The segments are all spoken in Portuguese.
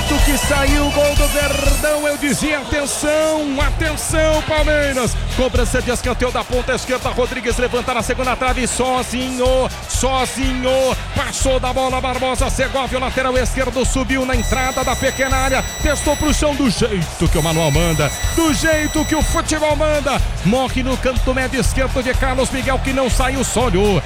jeito que saiu o gol do Verdão, eu dizia atenção Palmeiras, cobrança de escanteio da ponta esquerda, Rodrigues levanta na segunda trave, sozinho, passou da bola, Barbosa, Segovia, o lateral esquerdo, subiu na entrada da pequena área, testou pro chão do jeito que o Manuel manda, do jeito que o futebol manda, morre no canto médio esquerdo de Carlos Miguel, que não saiu, só olhou,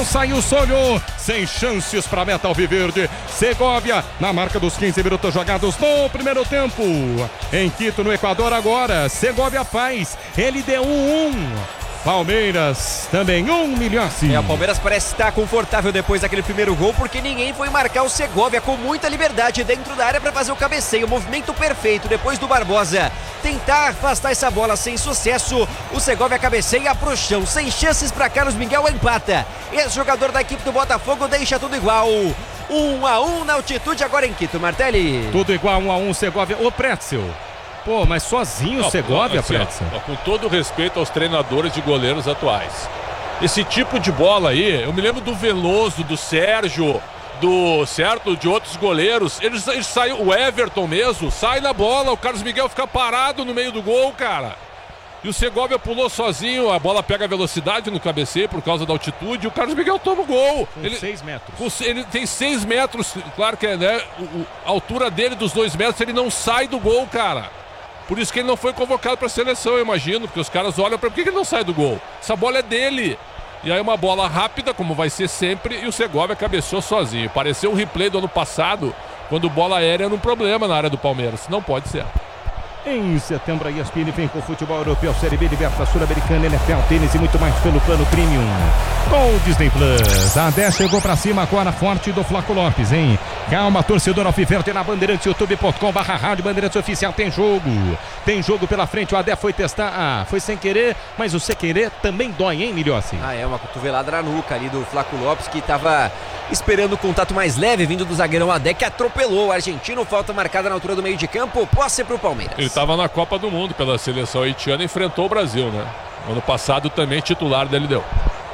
sem chances para meta alviverde. Segovia na marca dos 15 minutos jogados no primeiro tempo. Em Quito, no Equador, agora Segovia faz, ele deu 1-1. Palmeiras também 1 milhão assim. O Palmeiras parece estar confortável depois daquele primeiro gol, porque ninguém foi marcar o Segovia com muita liberdade dentro da área para fazer o cabeceio, o movimento perfeito depois do Barbosa tentar afastar essa bola sem sucesso. O Segovia cabeceia pro chão, sem chances para Carlos Miguel, empata. Esse jogador da equipe do Botafogo deixa tudo igual. 1-1 na altitude agora em Quito, Martelli. Tudo igual, 1-1 Segovia. Ô Pretzel, pô, mas sozinho o Segovia, Pretzel. Com todo respeito aos treinadores de goleiros atuais, esse tipo de bola aí, eu me lembro do Veloso, do Sérgio, de outros goleiros, eles saem, o Everton mesmo, sai na bola, o Carlos Miguel fica parado no meio do gol, cara. E o Segovia pulou sozinho, a bola pega velocidade no cabeceio por causa da altitude, e o Carlos Miguel toma o gol. Com 6 metros. Ele tem 6 metros, claro que é, né? A altura dele dos 2 metros, ele não sai do gol, cara. Por isso que ele não foi convocado para a seleção, eu imagino, porque os caras olham para por que ele não sai do gol? Essa bola é dele. E aí uma bola rápida, como vai ser sempre, e o Segovia cabeceou sozinho. Pareceu um replay do ano passado, quando bola aérea era um problema na área do Palmeiras. Não pode ser. Em setembro, a ESPN vem com o futebol europeu, Série B, Libertadores Sul-Americana, NFL, tênis e muito mais pelo plano Premium. Com o Disney Plus, a 10 chegou pra cima agora, forte do Flaco Lopes, hein? Calma, torcedor alviverde na Bandeirantes, youtube.com/rádio Bandeirantes Oficial, tem jogo pela frente, o Adé foi testar, foi sem querer, mas o sem querer também dói, hein, Milhossi? É uma cotovelada na nuca ali do Flaco Lopes, que tava esperando o contato mais leve, vindo do zagueirão Adé, que atropelou o argentino, falta marcada na altura do meio de campo, posse pro Palmeiras. Ele estava na Copa do Mundo pela seleção haitiana e enfrentou o Brasil, né? Ano passado também titular dele deu.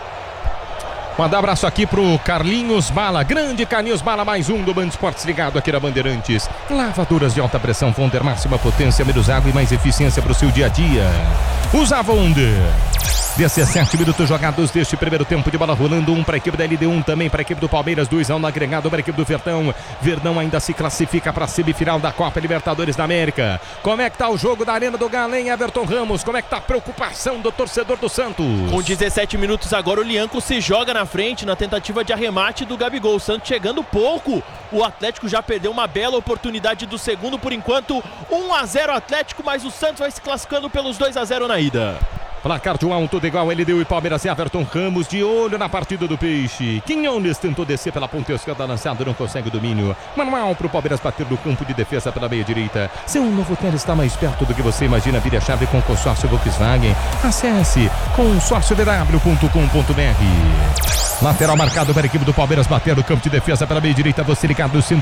Mandar abraço aqui pro Carlinhos Bala, grande Carlinhos Bala, mais um do Band Esportes ligado aqui na Bandeirantes. Lavadoras de alta pressão Wonder, máxima potência, menos água e mais eficiência para o seu dia a dia. Usa Wonder. 17 minutos jogados deste primeiro tempo de bola rolando, 1 para a equipe da LD1, também para a equipe do Palmeiras, 2-1 no agregado para a equipe do Verdão. Verdão ainda se classifica para a semifinal da Copa Libertadores da América. Como é que tá o jogo da Arena do Galo, hein, Everton Ramos? Como é que tá a preocupação do torcedor do Santos? Com 17 minutos agora, o Lianco se joga na frente na tentativa de arremate do Gabigol. O Santos chegando pouco. O Atlético já perdeu uma bela oportunidade do segundo por enquanto. 1-0 Atlético, mas o Santos vai se classificando pelos 2-0 na ida. Placar de 1-1, tudo igual, LDU e Palmeiras e Everton Ramos de olho na partida do Peixe. Quinhones tentou descer pela ponta esquerda, lançado, não consegue o domínio. Manual pro Palmeiras bater no campo de defesa pela meia direita. Seu novo hotel está mais perto do que você imagina. Vire a chave com o consórcio Volkswagen. Acesse consórciodw.com.br. Lateral marcado para a equipe do Palmeiras bater no campo de defesa pela meia direita. Você ligado no